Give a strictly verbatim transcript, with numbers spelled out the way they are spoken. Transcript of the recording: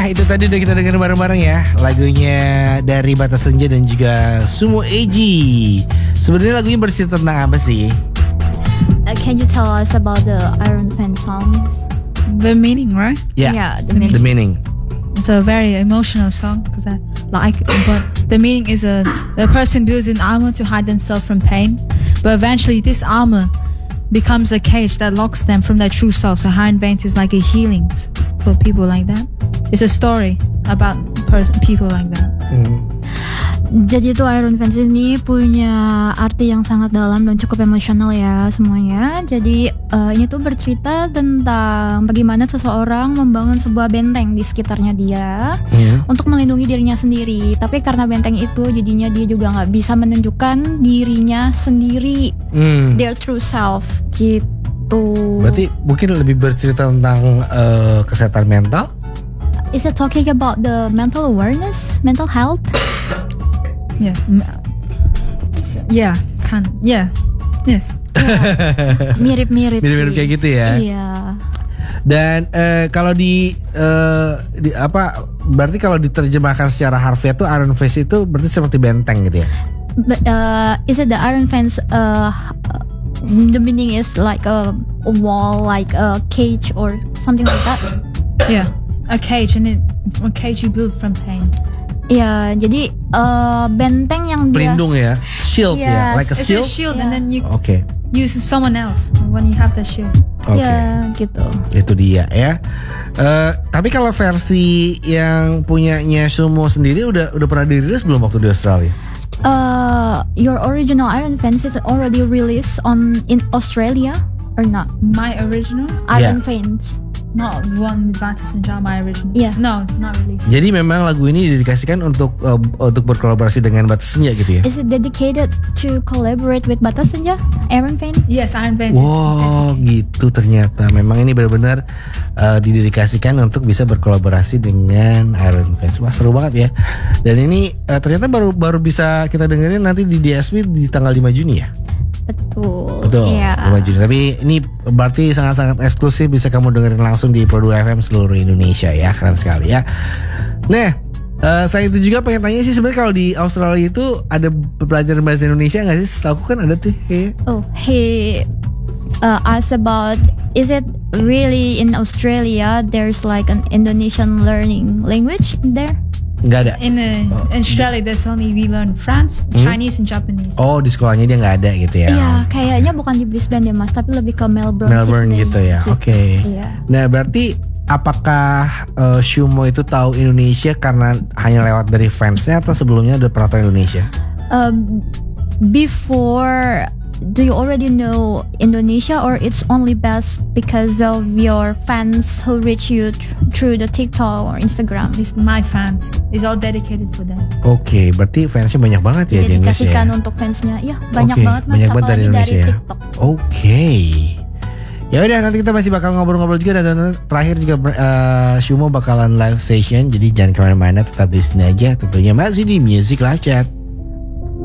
itu tadi udah kita dengar bareng-bareng ya lagunya dari Batas Senja dan juga Sumo Eji. Sebenarnya lagunya bercerita tentang apa sih? Uh, can you tell us about the Iron Fan songs? The meaning, right? Yeah, Yeah, the meaning. The meaning. It's a very emotional song because I like. But the meaning is a the person builds an armor to hide themselves from pain, but eventually this armor becomes a cage that locks them from their true self. So Iron Veins is like a healing for people like that. It's a story about pers- people like that. Hmm. Jadi tuh Iron Fans ini punya arti yang sangat dalam dan cukup emosional ya semuanya. Jadi uh, ini tuh bercerita tentang bagaimana seseorang membangun sebuah benteng di sekitarnya dia Hmm. untuk melindungi dirinya sendiri. Tapi karena benteng itu jadinya dia juga nggak bisa menunjukkan dirinya sendiri, Hmm. their true self gitu. Berarti mungkin lebih bercerita tentang uh, kesehatan mental. Is it talking about the mental awareness, mental health? Yeah. Yeah. Can. Yeah. Yes. Mirip-mirip sih. Mirip-mirip kayak gitu ya. Iya. Dan uh, kalau di, uh, di apa? Berarti kalau diterjemahkan secara harfiah tuh Iron Face itu berarti seperti benteng gitu ya. But uh, is it the Iron Fence? Uh, the meaning is like a, a wall, like a cage or something like that. Yeah. A cage, and it a cage you build from pain. Ya, jadi uh, benteng yang dia. Pelindung ya, shield ya, Yes. like a It's shield. a shield, Yeah. and then you Oke, use someone else when you have the shield. oke, Ya, gitu. itu dia ya. Eh, tapi kalau versi yang punyanya Sumo sendiri udah udah pernah dirilis belum waktu di Australia? Uh, your original Iron Fence is already released on in Australia or not? My original, Iron Yeah. Fence. not one with Batas and Jar, my original. Yeah. No, not released. Jadi memang lagu ini didedikasikan untuk uh, untuk berkolaborasi dengan Batas Senja gitu ya? Is it dedicated to collaborate with Batas Senja, Iron Fence? Yes, Iron Veins. Wow, gitu ternyata. Memang ini benar-benar uh, didedikasikan untuk bisa berkolaborasi dengan Iron Fans. Wah, seru banget ya. Dan ini uh, ternyata baru baru bisa kita dengerin nanti di D S P di tanggal lima Juni ya. Betul. Betul. Iya. lima Juni. Tapi ini berarti sangat-sangat eksklusif, bisa kamu dengerin langsung di Pro dua F M seluruh Indonesia ya. Keren sekali ya. Nah, uh, saya itu juga pengen tanya sih, sebenarnya kalau di Australia itu ada pelajaran bahasa Indonesia nggak sih? Setahu kan ada tuh. Kayaknya. Oh, he uh, asked about, is it really in Australia there's like an Indonesian learning language there? Nggak ada. In, uh, in Australia, there's only we learn France, Chinese, and Japanese. Oh, di sekolahnya dia nggak ada gitu ya? Iya, kayaknya bukan di Brisbane ya mas, tapi lebih ke Melbourne. Melbourne Sydney, gitu ya. Oke. Iya. Nah, berarti apakah uh, Sumo itu tahu Indonesia karena hanya lewat dari fansnya atau sebelumnya udah pernah tahu Indonesia? Um, before, do you already know Indonesia or it's only best because of your fans who reach you th- through the TikTok or Instagram? At least my fans. It's all dedicated for them. Oke, berarti fansnya banyak banget ya di Indonesia. Dedikasikan Ya? untuk fansnya, ya banyak Oke, banget mas, banyak banget dari apalagi Indonesia ya. TikTok. Oke. Ya udah, nanti kita masih bakal ngobrol-ngobrol juga, dan dan terakhir juga uh, Sumo bakalan live session, jadi jangan kemana-mana, tetap di sini aja, tentunya masih di Music Live Chat.